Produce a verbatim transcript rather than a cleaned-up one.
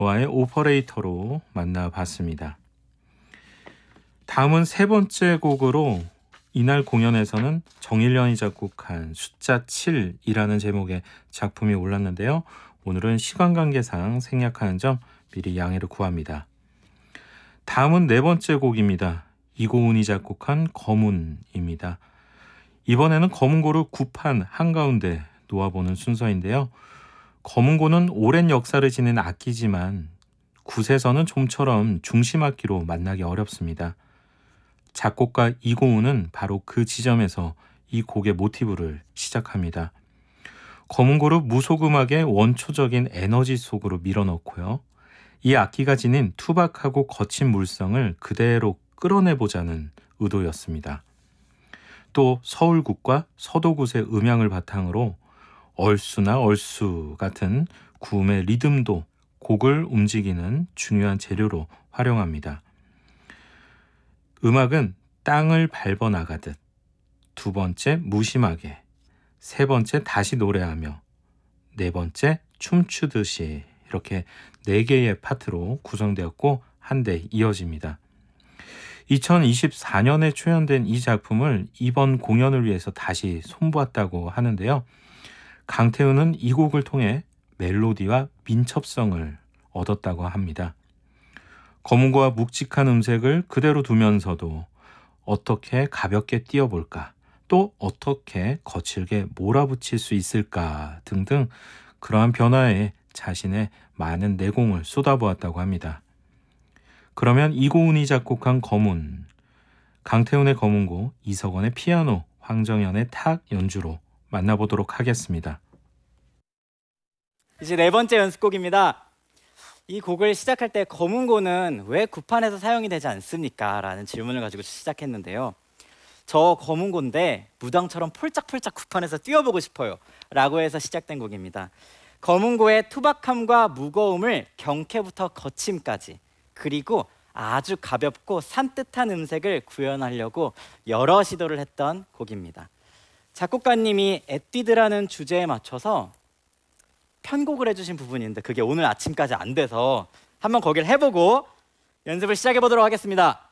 와의 오퍼레이터로 만나봤습니다. 다음은 세 번째 곡으로 이날 공연에서는 정일련이 작곡한 숫자 칠이라는 제목의 작품이 올랐는데요. 오늘은 시간 관계상 생략하는 점 미리 양해를 구합니다. 다음은 네 번째 곡입니다. 이고은이 작곡한 검운입니다. 이번에는 검은고를 구판 한가운데 놓아보는 순서인데요. 검은고는 오랜 역사를 지닌 악기지만 굿에서는 좀처럼 중심악기로 만나기 어렵습니다. 작곡가 이고은은 바로 그 지점에서 이 곡의 모티브를 시작합니다. 검은고를 무소금악의 원초적인 에너지 속으로 밀어넣고요. 이 악기가 지닌 투박하고 거친 물성을 그대로 끌어내보자는 의도였습니다. 또 서울굿과 서도굿의 음향을 바탕으로 얼쑤나 얼쑤 같은 구음의 리듬도 곡을 움직이는 중요한 재료로 활용합니다. 음악은 땅을 밟아 나가듯, 두 번째 무심하게, 세 번째 다시 노래하며, 네 번째 춤추듯이 이렇게 네 개의 파트로 구성되었고 한데 이어집니다. 이천이십사 년에 초연된 이 작품을 이번 공연을 위해서 다시 손보았다고 하는데요. 강태훈은 이 곡을 통해 멜로디와 민첩성을 얻었다고 합니다. 검은고와 묵직한 음색을 그대로 두면서도 어떻게 가볍게 띄워볼까, 또 어떻게 거칠게 몰아붙일 수 있을까 등등 그러한 변화에 자신의 많은 내공을 쏟아보았다고 합니다. 그러면 이고은이 작곡한 검운, 강태훈의 검은고, 이석원의 피아노, 황정연의 탁 연주로 만나보도록 하겠습니다. 이제 네 번째 연습곡입니다. 이 곡을 시작할 때 검은고는 왜 구판에서 사용이 되지 않습니까? 라는 질문을 가지고 시작했는데요. 저 검은고인데 무당처럼 폴짝폴짝 구판에서 뛰어보고 싶어요 라고 해서 시작된 곡입니다. 검은고의 투박함과 무거움을 경쾌부터 거침까지, 그리고 아주 가볍고 산뜻한 음색을 구현하려고 여러 시도를 했던 곡입니다. 작곡가님이 에뛰드라는 주제에 맞춰서 편곡을 해주신 부분이 있는데 그게 오늘 아침까지 안 돼서 한번 거기를 해보고 연습을 시작해 보도록 하겠습니다.